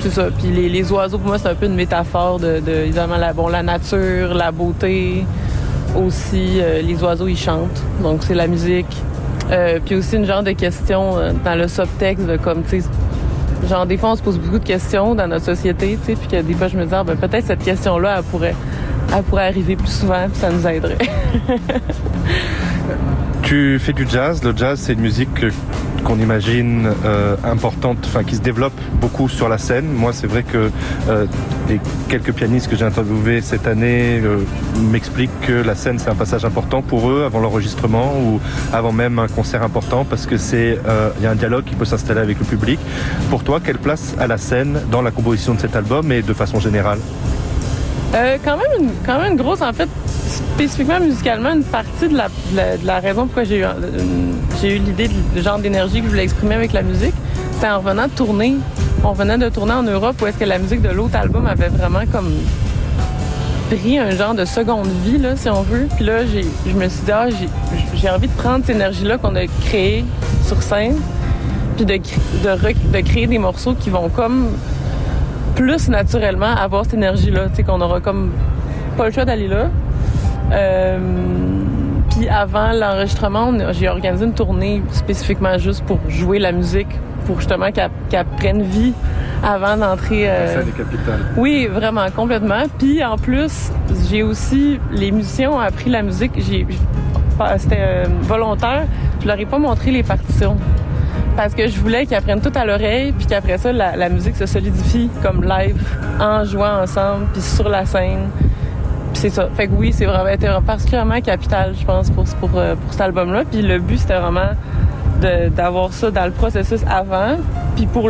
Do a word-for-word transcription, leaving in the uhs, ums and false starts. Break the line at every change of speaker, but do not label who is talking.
c'est ça. Puis les, les oiseaux, pour moi, c'est un peu une métaphore de, de évidemment, la, bon, la nature, la beauté. Aussi, euh, les oiseaux, ils chantent. Donc, c'est la musique. Euh, puis aussi, une genre de question euh, dans le subtexte, de, comme, tu sais, genre, des fois, on se pose beaucoup de questions dans notre société, tu sais, puis que des fois, je me dis, ah, ben, peut-être cette question-là, elle pourrait, elle pourrait arriver plus souvent, puis ça nous aiderait.
Tu fais du jazz. Le jazz, c'est une musique que, qu'on imagine euh, importante, enfin qui se développe beaucoup sur la scène. Moi, c'est vrai que euh, les quelques pianistes que j'ai interviewés cette année euh, m'expliquent que la scène, c'est un passage important pour eux avant l'enregistrement ou avant même un concert important, parce que c'est euh, il y a un dialogue qui peut s'installer avec le public. Pour toi, quelle place a la scène dans la composition de cet album et de façon générale?
Euh, quand même une, quand même une grosse, en fait, spécifiquement musicalement, une partie de la, de la, de la raison pourquoi j'ai eu, une, j'ai eu l'idée du genre d'énergie que je voulais exprimer avec la musique, c'est en revenant de tourner. On revenait de tourner en Europe où est-ce que la musique de l'autre album avait vraiment comme pris un genre de seconde vie, là, si on veut. Puis là, j'ai, je me suis dit, ah, j'ai, j'ai envie de prendre cette énergie-là qu'on a créée sur scène, puis de, de, de créer des morceaux qui vont comme plus naturellement avoir cette énergie-là, tu sais, qu'on aura comme pas le choix d'aller là. Euh, puis avant l'enregistrement, on, j'ai organisé une tournée spécifiquement juste pour jouer la musique, pour justement qu'elle, qu'elle prenne vie avant d'entrer. Euh...
La scène est capitale.
Oui, vraiment, complètement. Puis en plus, j'ai aussi, les musiciens ont appris la musique, j'ai, c'était euh, volontaire, je leur ai pas montré les partitions. Parce que je voulais qu'ils apprennent tout à l'oreille, puis qu'après ça, la, la musique se solidifie comme live, en jouant ensemble, puis sur la scène. Puis c'est ça. Fait que oui, c'est vraiment, été particulièrement capital, je pense, pour, pour, pour cet album-là. Puis le but, c'était vraiment de, d'avoir ça dans le processus avant. Puis pour